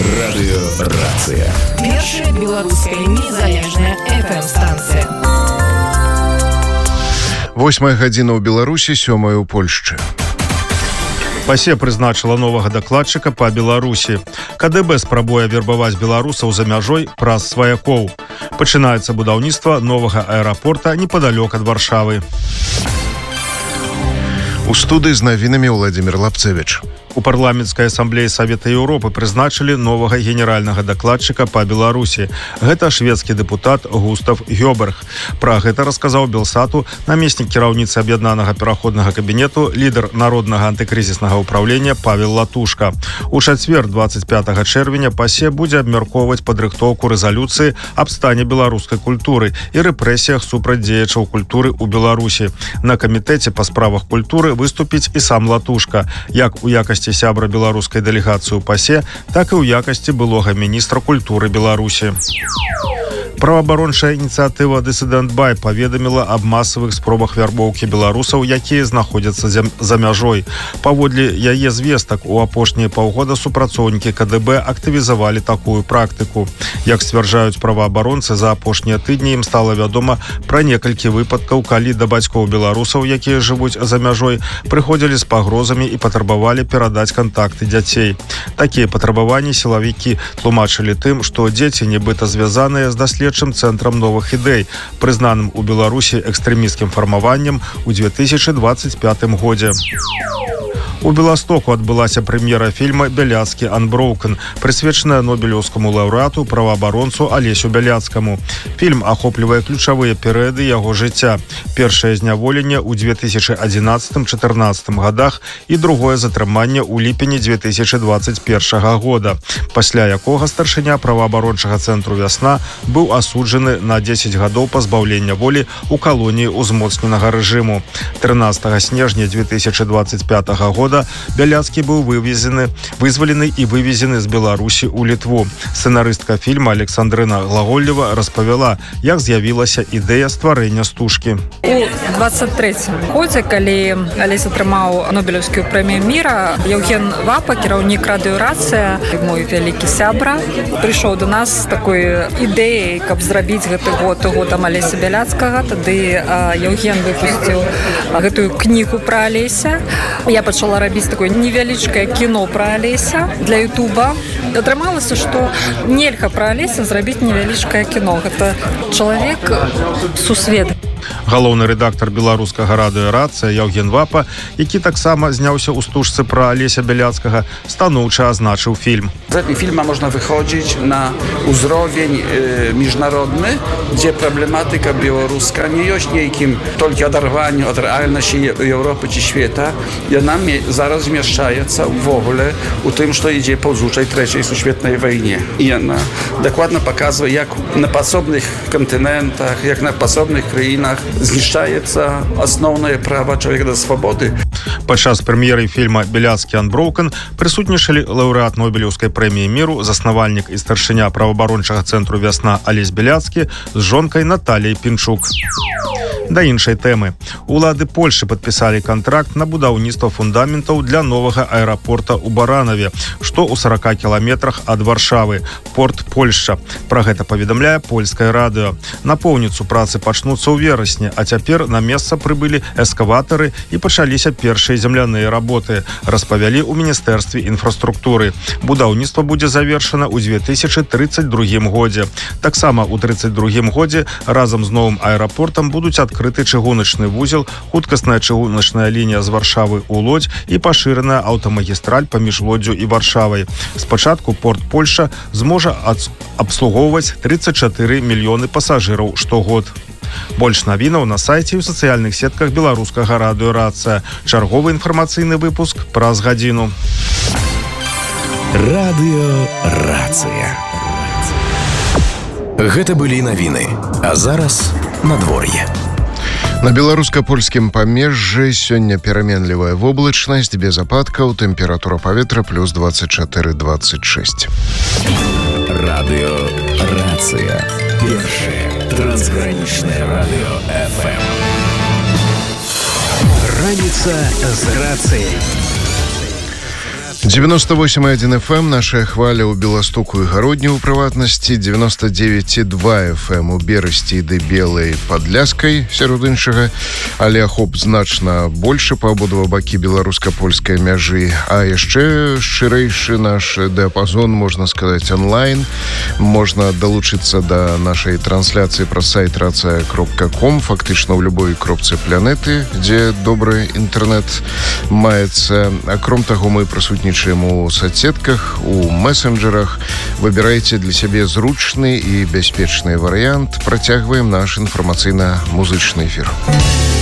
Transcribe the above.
Радыёрацыя. Першая беларуская незалежная FM-станцыя. 8 гадзіна ў Беларусі, 7 у Польшчы. ПАСЕ прызначыла новага дакладчыка па Беларусі. КДБ спрабуе вербаваць беларусаў за мяжой праз сваякоў. Пачынаецца будаўніцтва новага аэрапорта непадалёк ад Варшавы. У студыі з навінамі Владимир Лапцевич. У парламенцкай асамблеі Савета Еўропы прызначылі новага генеральнага дакладчыка па Беларусі. Гэта шведскі дэпутат Густав Гёберг. Пра гэта расказаў Белсату намеснік кіраўніцы аб'яднанага пераходнага кабінету, лідар народнага антыкрызіснага ўпраўлення Павел Латушка. У чацвер, 25 чэрвеня, ПАСЕ будзе абмяркоўваць падрыхтоўку рэзалюцыі аб стане беларускай культуры і рэпрэсіях супраць дзеячаў культуры ў Беларусі. На камітэце па справах культуры выступіць і сам Латушка, як у якасці сябра беларускай дэлегацыі ў ПАСЕ, так і ў якасці былога міністра культуры Беларусі. Праваабарончая ініцыятыва «Дысідэнт Бай» паведаміла аб масавых спробах вярбоўкі беларусаў, якія знаходзяцца за мяжой. Паводле яе звестак, у апошнія паўгода супрацоўнікі КДБ актывізавалі такую практыку. Як сцвярджаюць праваабаронцы, за апошнія тыдні ім стала вядома пра некалькі выпадкаў, калі да бацькоў беларусаў, якія жывуць за мяжой, прыходзілі з пагрозамі і патрабавалі перадаць кантакты дзяцей. Такія патрабаванні сілавікі тлумачылі тым, што дзеці нібыта звязаныя з даследчым цэнтрам новых ідэй, прызнаным у Беларусі экстрэмісцкім фармаваннем у 2025 годзе. У Беластоку адбылася прэм'ера фільма «Бяляцкі Unbroken», прысвечаная нобелеўскаму лаўрэату, праваабаронцу Алесю Бяляцкаму. Фільм ахоплівае ключавыя перыяды яго жыцця. Першае зняволенне ў 2011-14 годах і другое затрыманне ў ліпені 2021 года, пасля якога старшыня праваабарончага цэнтру «Вясна» быў асуджаны на 10 гадоў пазбаўлення волі ў калоніі ўзмоцненага рэжыму. 13 снежня 2025 года Бяляцкі быў вызвалены і вывезены з Беларусі ў Літву. Сцэнарыстка фільма Александрына Глаголлева распавяла, як з'явілася ідэя стварэння стужкі. У 23-м годзе, калі Алесь атрымаў нобелеўскую прэмію міра, Яўген Вапа, кіраўнік радыёрацыя, мой вялікі сябра, прыйшоў до нас з такой ідэяй, каб зрабіць гэты годам Алеся Бяляцкага. Тады Яўген выпусціў гэтую кнігу пра Алеся. Я пачала рабіць такое невялічкае кіно пра Алеся для Ютуба. Атрымалася, што нельга пра Алеся зрабіць невялічкае кіно. Гэта чалавек сусвет. Галоўны рэдактар беларускага радыёрацыя Яўген Вапа, які таксама зняўся ў стужцы пра Алеся Бяляцкага, станоўча азначыў фільм. Z этого фильма можно выходить на уровень международный, где проблематика белоруска не есть неким только оторванием от реальности Европы и света, и она зараз змяшчаецца в ogóle у тым, что ідзе по зучай Трэцяй сусветнай вайне. И она докладно показывает, як на подсобных континентах, як на подсобных краінах знішчаецца асноўнае права чалавека да свабоды. Падчас прэм'еры фільма «Бяляцкі Unbroken» прысутнічалі лаўрэат нобелеўскай прэміі міру, заснавальнік і старшыня праваабарончага цэнтру «Вясна» Алесь Бяляцкі з жонкай Наталіяй Пінчук. Да іншай тэмы. Улады Польшы падпісалі кантракт на будаўніцтва фундаментаў для новага аэрапорта ў Баранаве, што ў 40 кіламетрах ад Варшавы, порт Польшча. Пра гэта паведамляе польскае радыё. Напоўніцу працы пачнуцца ў верасні, а цяпер на месца прыбылі эскаватары і пачаліся першыя земляныя работы, распавялі ў Міністэрстве інфраструктуры. Будаўніцтва будзе завершана ў 2032 годзе. Таксама ў 32 годзе разам з новым аэрапортам будуць адкрыты чыгуначны вузел, хуткасная чыгуначная лінія з Варшавы ў Лодзь і пашыраная аўтамагістраль паміж Лоддзю і Варшавай. Спачатку порт Польшча зможа абслугоўваць 34 мільёны пасажыраў штогод. Больш навінаў на сайце і ў сацыяльных сетках беларускага радыёрацыя. Чарговы інфармацыйны выпуск праз гадзіну. Радыёрацыя. Гэта былі навіны. А зараз надвор'е. На беларуска-польскім памежжы сёння пераменлівая воблачнасць, без ападкаў, тэмпература паветра плюс 24-26. Радыёрацыя. Першае трансгранічнае радыё ФМ. Раніца з рацыяй. 98,1 FM, наша хваля ў Беластуку і Гародні ў прыватнасці, 99,2 FM у Берасці ды Белай Падляскай, сярод іншага, але ахоп значна больше па абодва бакі беларуска-польскай мяжы. А яшчэ шырэйшы наш дыапазон, можна сказаць, онлайн. Можна далучыцца да нашай трансляцыі праз сайт racia.com, фактычна ў любой кропцы планеты, дзе добры інтэрнэт маецца. Акром таго, мы прысутнічаем у соцсетках, у мессенджерах. Выбирайте для сябе зручны і бяспечны варыянт. Працягваем наш інфармацыйна-музычны эфір.